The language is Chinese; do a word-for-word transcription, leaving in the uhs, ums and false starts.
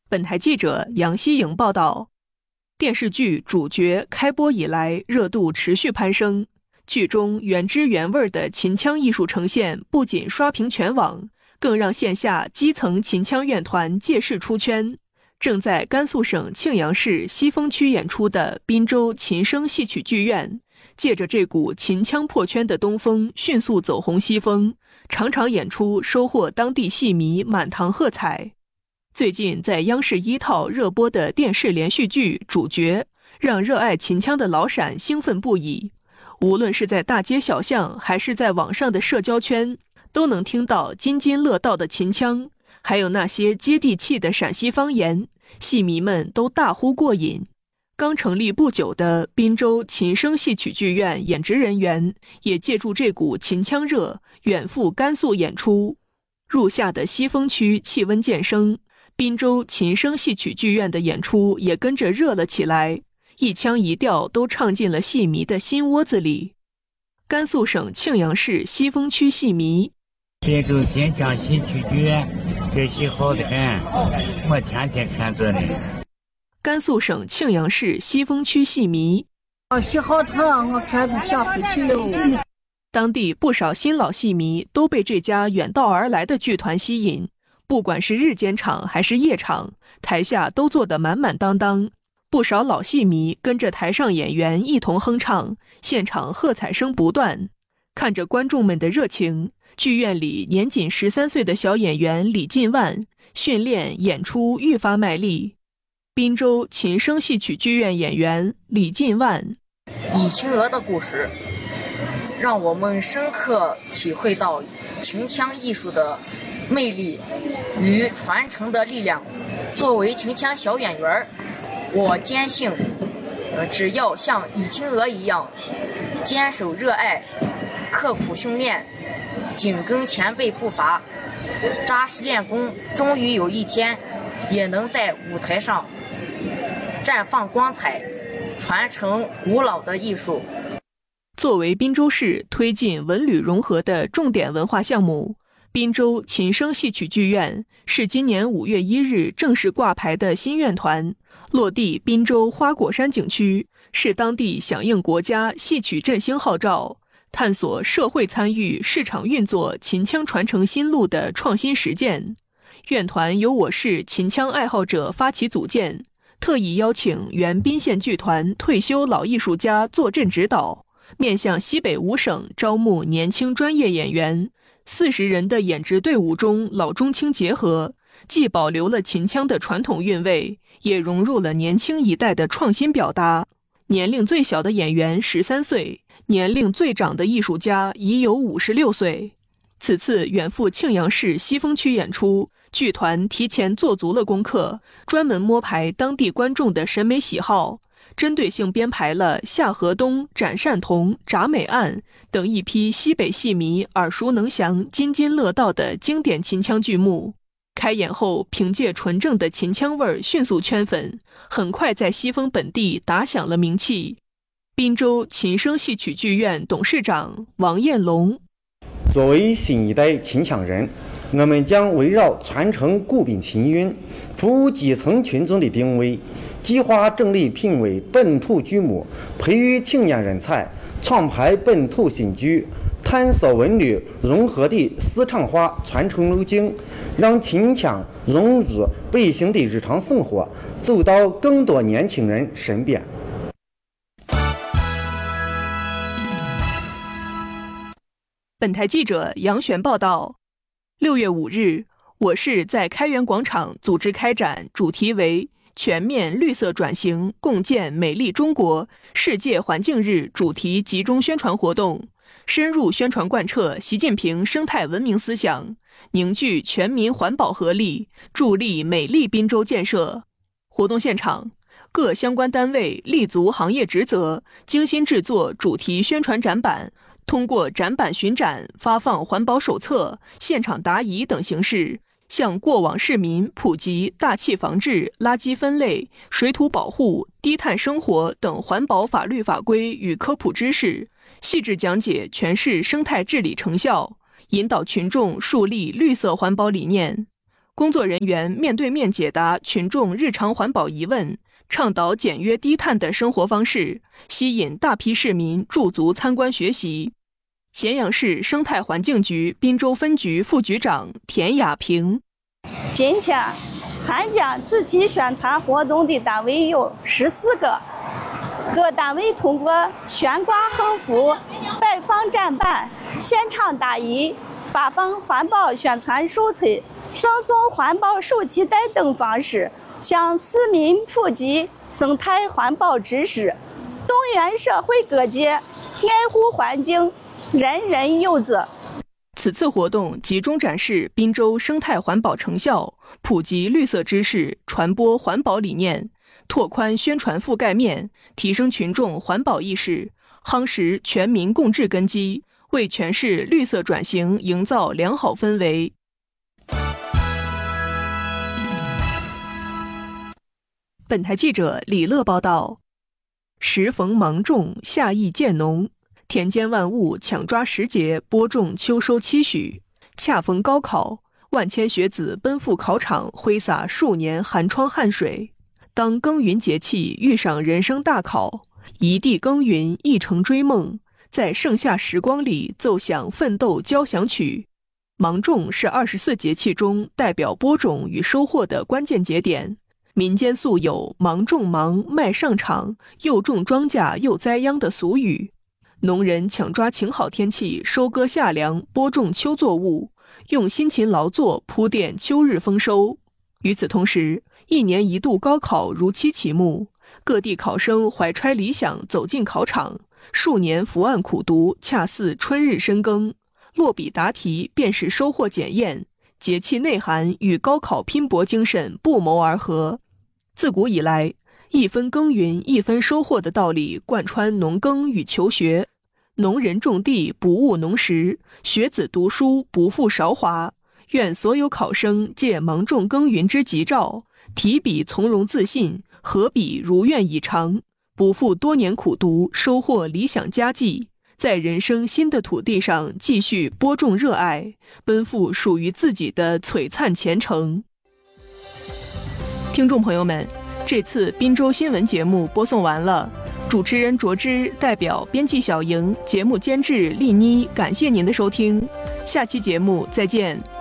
本台记者杨希颖报道，电视剧主角开播以来热度持续攀升，剧中原汁原味的秦腔艺术呈现不仅刷屏全网，更让线下基层秦腔院团借势出圈。正在甘肃省庆阳市西峰区演出的滨州秦声戏曲剧院，借着这股秦腔破圈的东风，迅速走红西峰，场场演出收获当地戏迷满堂喝彩。最近在央视一套热播的电视连续剧主角，让热爱秦腔的老陕兴奋不已。无论是在大街小巷，还是在网上的社交圈，都能听到津津乐道的秦腔，还有那些接地气的陕西方言，戏迷们都大呼过瘾。刚成立不久的滨州秦声戏曲剧院演职人员也借助这股秦腔热，远赴甘肃演出。入夏的西峰区气温渐升，滨州秦声戏曲剧院的演出也跟着热了起来，一腔一调都唱进了戏迷的心窝子里。甘肃省庆阳市西峰区戏迷， 滨州秦腔戏曲剧院这戏好得很，我天天看着呢。 甘肃省庆阳市西峰区戏迷， 我戏好疼，我看都想回去哟。 当地不少新老戏迷都被这家远道而来的剧团吸引，不管是日间场还是夜场，台下都坐得满满当当。不少老戏迷跟着台上演员一同哼唱，现场喝彩声不断。看着观众们的热情，剧院里年仅十三岁的小演员李进万训练演出愈发卖力。滨州秦声戏曲剧院演员李进万， 李青娥的故事让我们深刻体会到秦腔艺术的魅力与传承的力量。作为秦腔小演员，我坚信只要像李青娥一样坚守热爱，刻苦训练，紧跟前辈步伐，扎实练功，终于有一天也能在舞台上绽放光彩，传承古老的艺术。 作为滨州市推进文旅融合的重点文化项目，滨州秦声戏曲剧院是今年五月一日正式挂牌的新院团，落地滨州花果山景区，是当地响应国家戏曲振兴号召，探索社会参与、市场运作秦腔传承新路的创新实践。院团由我市秦腔爱好者发起组建，特意邀请原宾县剧团退休老艺术家坐镇指导，面向西北五省招募年轻专业演员。四十人的演职队伍中老中青结合，既保留了秦腔的传统韵味，也融入了年轻一代的创新表达。年龄最小的演员十三岁，年龄最长的艺术家已有五十六岁。此次远赴庆阳市西峰区演出，剧团提前做足了功课，专门摸排当地观众的审美喜好，针对性编排了夏河东、展善同、铡美案等一批西北戏迷耳熟能详、津津乐道的经典秦腔剧目。开演后，凭借纯正的秦腔味儿迅速圈粉，很快在西峰本地打响了名气。滨州秦声戏曲剧院董事长王彦龙， 作为新一代秦腔人，我们将围绕传承古滨秦韵，服务基层群众的定位，计划整理品味本土剧目，培育青年人才，创排本土新剧，探索文旅融合的市场化传承路径，让秦腔融入百姓的日常生活，走到更多年轻人身边。 本台记者杨璇报道，六月五日，我市在开元广场组织开展主题为全面绿色转型，共建美丽中国世界环境日主题集中宣传活动，深入宣传贯彻习近平生态文明思想，凝聚全民环保合力，助力美丽滨州建设。活动现场，各相关单位立足行业职责，精心制作主题宣传展板，通过展板巡展、发放环保手册、现场答疑等形式，向过往市民普及大气防治、垃圾分类、水土保护、低碳生活等环保法律法规与科普知识，细致讲解全市生态治理成效，引导群众树立绿色环保理念。 工作人员面对面解答群众日常环保疑问，倡导简约低碳的生活方式，吸引大批市民驻足参观学习。咸阳市生态环境局滨州分局副局长田雅平： 今天参加这期宣传活动的单位有十四个，各单位通过悬挂横幅、摆放展板、现场答疑、发放环保宣传手册、赠送环保手提袋等方式，向市民普及生态环保知识，动员社会各界爱护环境，人人有责。 此次活动集中展示滨州生态环保成效，普及绿色知识，传播环保理念，拓宽宣传覆盖面，提升群众环保意识，夯实全民共治根基，为全市绿色转型营造良好氛围。本台记者李乐报道：时逢芒种，夏意渐浓，田间万物抢抓时节播种秋收期许，恰逢高考，万千学子奔赴考场，挥洒数年寒窗汗水。当耕耘节气遇上人生大考，一地耕耘一程追梦，在盛夏时光里奏响奋斗交响曲。芒种是二十四节气中代表播种与收获的关键节点。民间素有芒种忙，麦上场，又种庄稼又栽秧的俗语。农人抢抓晴好天气，收割夏粮，播种秋作物，用辛勤劳作铺垫秋日丰收。与此同时，一年一度高考如期启幕，各地考生怀揣理想走进考场，数年伏案苦读，恰似春日深耕，落笔答题便是收获检验，节气内涵与高考拼搏精神不谋而合。自古以来，一分耕耘一分收获的道理贯穿农耕与求学。农人种地不误农时，学子读书不负韶华。愿所有考生借芒种耕耘之吉兆，提笔从容自信，合笔如愿以偿，不负多年苦读，收获理想佳绩，在人生新的土地上继续播种热爱，奔赴属于自己的璀璨前程。听众朋友们，这次滨州新闻节目播送完了，主持人卓之代表编辑小莹，节目监制丽妮，感谢您的收听，下期节目再见。